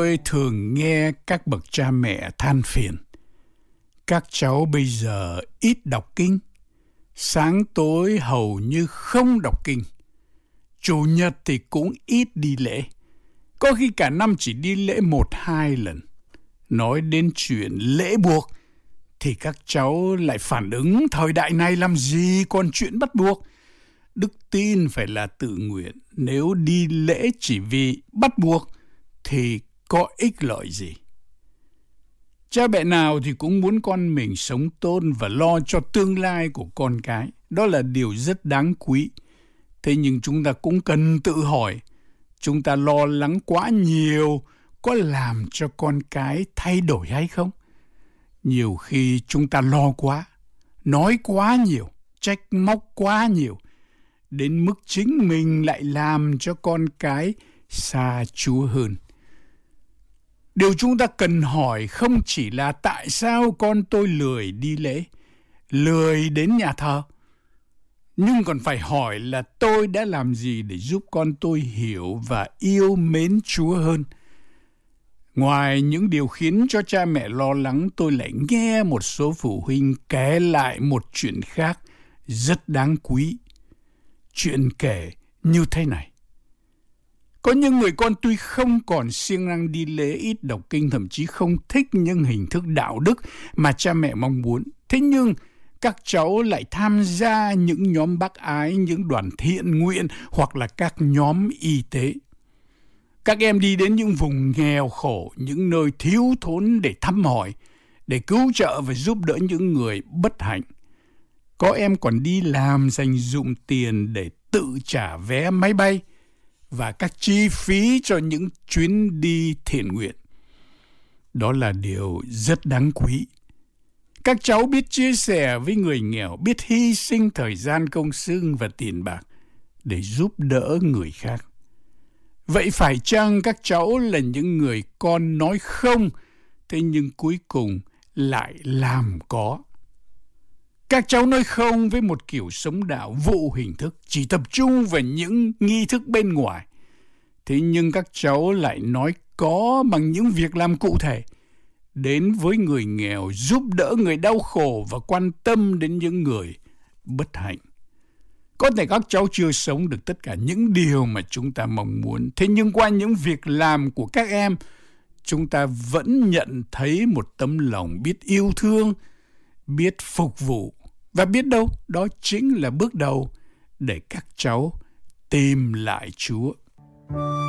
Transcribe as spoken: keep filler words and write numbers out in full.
Tôi thường nghe các bậc cha mẹ than phiền. Các cháu bây giờ ít đọc kinh, sáng tối hầu như không đọc kinh. Chủ nhật thì cũng ít đi lễ, có khi cả năm chỉ đi lễ một hai lần. Nói đến chuyện lễ buộc thì các cháu lại phản ứng thời đại này làm gì còn chuyện bắt buộc. Đức tin phải là tự nguyện, nếu đi lễ chỉ vì bắt buộc thì có ích lợi gì? Cha mẹ nào thì cũng muốn con mình sống tốt và lo cho tương lai của con cái. Đó là điều rất đáng quý. Thế nhưng chúng ta cũng cần tự hỏi, chúng ta lo lắng quá nhiều có làm cho con cái thay đổi hay không? Nhiều khi chúng ta lo quá, nói quá nhiều, trách móc quá nhiều, đến mức chính mình lại làm cho con cái xa Chúa hơn. Điều chúng ta cần hỏi không chỉ là tại sao con tôi lười đi lễ, lười đến nhà thờ, nhưng còn phải hỏi là tôi đã làm gì để giúp con tôi hiểu và yêu mến Chúa hơn. Ngoài những điều khiến cho cha mẹ lo lắng, tôi lại nghe một số phụ huynh kể lại một chuyện khác rất đáng quý. Chuyện kể như thế này. Có những người con tuy không còn siêng năng đi lễ, ít đọc kinh, thậm chí không thích những hình thức đạo đức mà cha mẹ mong muốn. Thế nhưng các cháu lại tham gia những nhóm bác ái, những đoàn thiện nguyện hoặc là các nhóm y tế. Các em đi đến những vùng nghèo khổ, những nơi thiếu thốn để thăm hỏi, để cứu trợ và giúp đỡ những người bất hạnh. Có em còn đi làm dành dụm tiền để tự trả vé máy bay và các chi phí cho những chuyến đi thiện nguyện. Đó là điều rất đáng quý. Các cháu biết chia sẻ với người nghèo, biết hy sinh thời gian, công sức và tiền bạc để giúp đỡ người khác. Vậy phải chăng các cháu là những người con nói không, thế nhưng cuối cùng lại làm có? Các cháu nói không với một kiểu sống đạo vô hình thức, chỉ tập trung vào những nghi thức bên ngoài. Thế nhưng các cháu lại nói có bằng những việc làm cụ thể, đến với người nghèo, giúp đỡ người đau khổ và quan tâm đến những người bất hạnh. Có thể các cháu chưa sống được tất cả những điều mà chúng ta mong muốn, thế nhưng qua những việc làm của các em, chúng ta vẫn nhận thấy một tấm lòng biết yêu thương, biết phục vụ. Và biết đâu, đó chính là bước đầu để các cháu tìm lại Chúa.